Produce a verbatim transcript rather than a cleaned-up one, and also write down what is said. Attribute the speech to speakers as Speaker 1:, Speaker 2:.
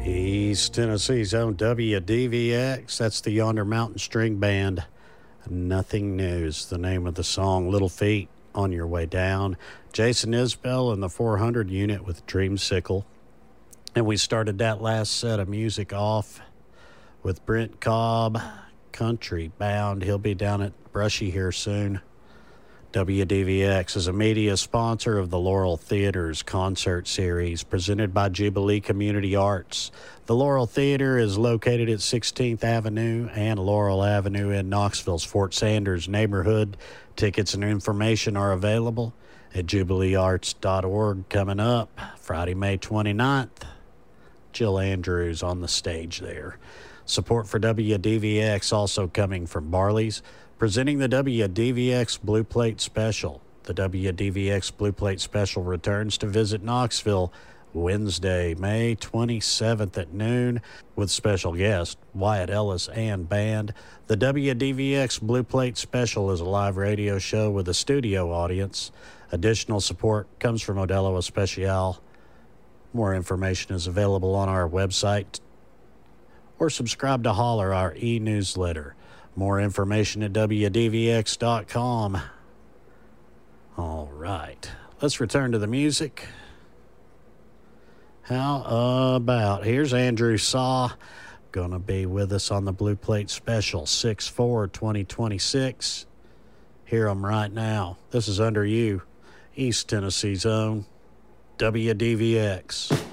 Speaker 1: East Tennessee's own W D V X. That's the Yonder Mountain String Band. Nothing News, the name of the song. Little Feat, On Your Way Down. Jason Isbell and the four hundred unit with Dreamsicle. And we started that last set of music off with Brent Cobb, Country Bound. He'll be down at Brushy here soon. W D V X is a media sponsor of the Laurel Theater's concert series presented by Jubilee Community Arts. The Laurel Theater is located at sixteenth Avenue and Laurel Avenue in Knoxville's Fort Sanders neighborhood. Tickets and information are available at jubilee arts dot org. Coming up Friday, May twenty-ninth, Jill Andrews on the stage there. Support for W D V X also coming from Barley's, presenting the W D V X Blue Plate Special. The W D V X Blue Plate Special returns to visit Knoxville Wednesday, May twenty-seventh at noon with special guest Wyatt Ellis and band. The W D V X Blue Plate Special is a live radio show with a studio audience. Additional support comes from Modelo Especial. More information is available on our website or subscribe to Holler, our e-newsletter. More information at w d v x dot com. All right, let's return to the music. How about, here's Andrew Saw, going to be with us on the Blue Plate Special, six four twenty twenty-six. Hear him right now. This is Under You, East Tennessee's own W D V X.